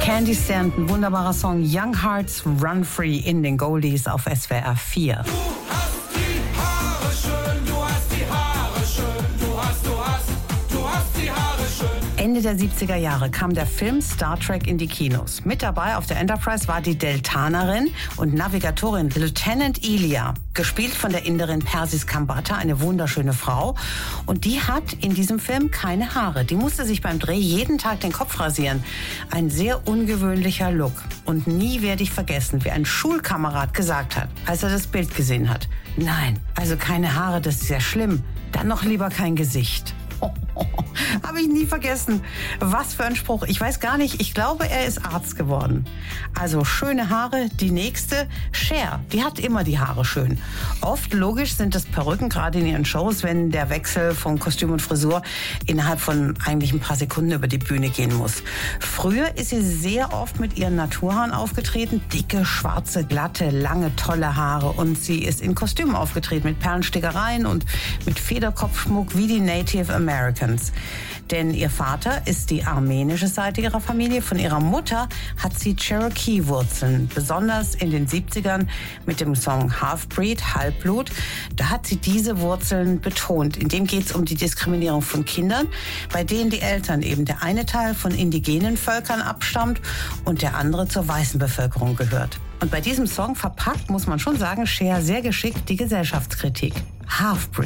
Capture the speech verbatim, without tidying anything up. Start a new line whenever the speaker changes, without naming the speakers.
Candy Stanton, wunderbarer Song Young Hearts Run Free in den Goldies auf S W R vier.
Du hast die Haare schön, du hast die Haare schön, du hast, du hast, du hast die Haare schön.
Ende der siebziger Jahre kam der Film Star Trek in die Kinos. Mit dabei auf der Enterprise war die Deltanerin und Navigatorin Lieutenant Ilia, gespielt von der Inderin Persis Khambatta, eine wunderschöne Frau. Und die hat in diesem Film keine Haare. Die musste sich beim Dreh jeden Tag den Kopf rasieren. Ein sehr ungewöhnlicher Look. Und nie werde ich vergessen, wie ein Schulkamerad gesagt hat, als er das Bild gesehen hat: Nein, also keine Haare, das ist ja schlimm. Dann noch lieber kein Gesicht. Oh, oh, oh. Habe ich nie vergessen. Was für ein Spruch. Ich weiß gar nicht, ich glaube, er ist Arzt geworden. Also schöne Haare, die nächste, Cher. Die hat immer die Haare schön. Oft, logisch, sind es Perücken, gerade in ihren Shows, wenn der Wechsel von Kostüm und Frisur innerhalb von eigentlich ein paar Sekunden über die Bühne gehen muss. Früher ist sie sehr oft mit ihren Naturhaaren aufgetreten. Dicke, schwarze, glatte, lange, tolle Haare. Und sie ist in Kostümen aufgetreten, mit Perlenstickereien und mit Federkopfschmuck wie die Native Americans. Denn ihr Vater ist die armenische Seite ihrer Familie. Von ihrer Mutter hat sie Cherokee-Wurzeln. Besonders in den siebzigern mit dem Song Half-Breed, Halbblut. Da hat sie diese Wurzeln betont. In dem geht es um die Diskriminierung von Kindern, bei denen die Eltern eben der eine Teil von indigenen Völkern abstammt und der andere zur weißen Bevölkerung gehört. Und bei diesem Song verpackt, muss man schon sagen, Cher sehr geschickt die Gesellschaftskritik. Half-Breed.